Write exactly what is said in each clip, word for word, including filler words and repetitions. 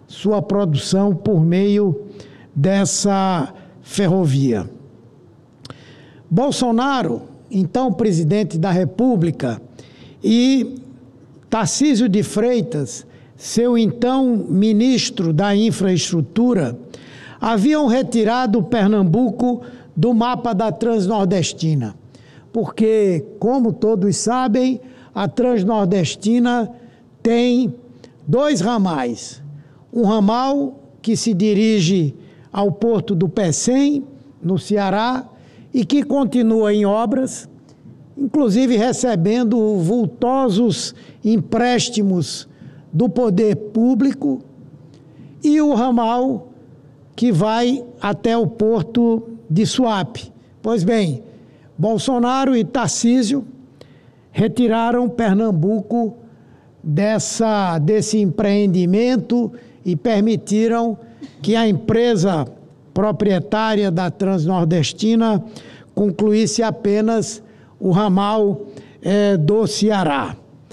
sua produção por meio dessa ferrovia. Bolsonaro, então presidente da República, e Tarcísio de Freitas, seu então ministro da Infraestrutura, haviam retirado Pernambuco do mapa da Transnordestina, porque, como todos sabem, a Transnordestina tem dois ramais. Um ramal que se dirige ao Porto do Pecém, no Ceará, e que continua em obras, inclusive recebendo vultosos empréstimos do poder público, e o ramal que vai até o Porto de Suape. Pois bem, Bolsonaro e Tarcísio retiraram Pernambuco dessa, desse empreendimento e permitiram que a empresa proprietária da Transnordestina concluísse apenas o ramal é, do Ceará.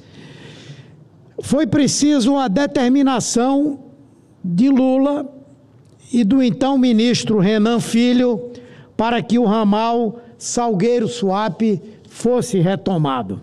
Foi preciso a determinação de Lula e do então ministro Renan Filho para que o ramal Salgueiro-Suape fosse retomado.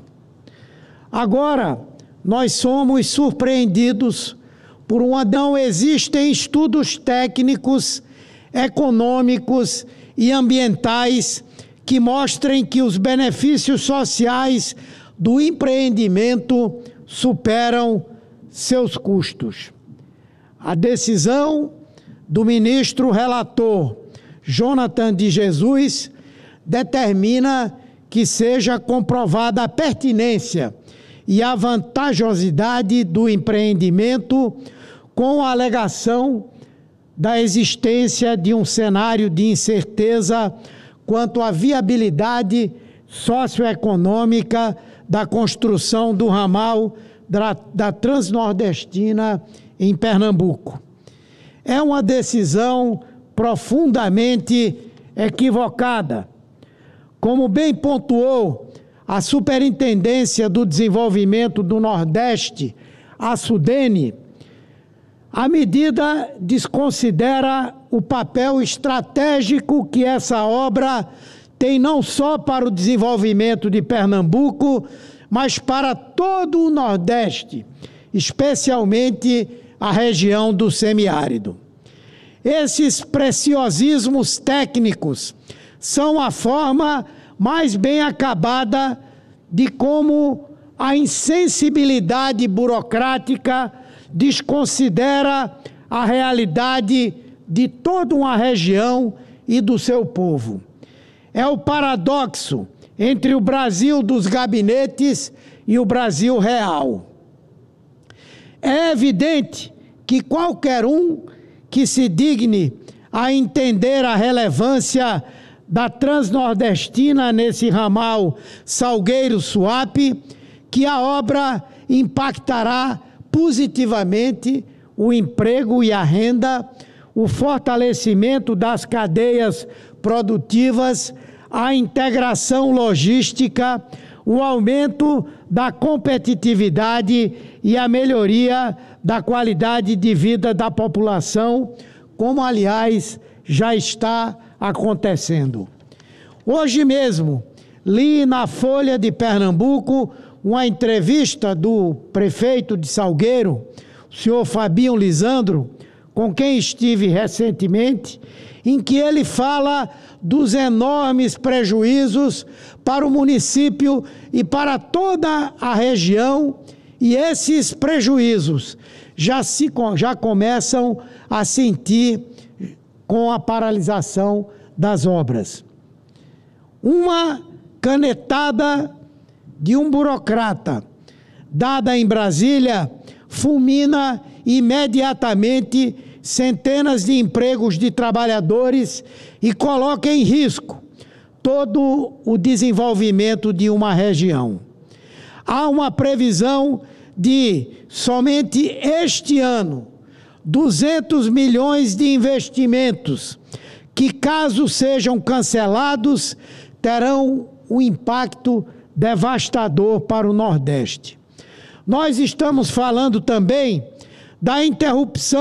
Agora, nós somos surpreendidos por uma... Não existem estudos técnicos, econômicos e ambientais que mostrem que os benefícios sociais do empreendimento superam seus custos. A decisão do ministro relator Jonathan de Jesus determina que seja comprovada a pertinência e a vantajosidade do empreendimento com a alegação da existência de um cenário de incerteza quanto à viabilidade socioeconômica da construção do ramal da, da Transnordestina em Pernambuco. É uma decisão profundamente equivocada. Como bem pontuou a Superintendência do Desenvolvimento do Nordeste, a SUDENE, a medida desconsidera o papel estratégico que essa obra tem não só para o desenvolvimento de Pernambuco, mas para todo o Nordeste, especialmente a região do semiárido. Esses preciosismos técnicos são a forma mais bem acabada de como a insensibilidade burocrática desconsidera a realidade de toda uma região e do seu povo. É o paradoxo entre o Brasil dos gabinetes e o Brasil real. É evidente que qualquer um que se digne a entender a relevância da Transnordestina nesse ramal Salgueiro-Suape, que a obra impactará positivamente o emprego e a renda, o fortalecimento das cadeias produtivas, a integração logística, o aumento da competitividade e a melhoria da qualidade de vida da população, como, aliás, já está acontecendo. Hoje mesmo, li na Folha de Pernambuco uma entrevista do prefeito de Salgueiro, o senhor Fabinho Lisandro, com quem estive recentemente, em que ele fala dos enormes prejuízos para o município e para toda a região, e esses prejuízos já, se, já começam a sentir com a paralisação das obras. Uma canetada de um burocrata, dada em Brasília, fulmina imediatamente centenas de empregos de trabalhadores e coloca em risco todo o desenvolvimento de uma região. Há uma previsão de, somente este ano, duzentos milhões de investimentos que, caso sejam cancelados, terão um impacto devastador para o Nordeste. Nós estamos falando também da interrupção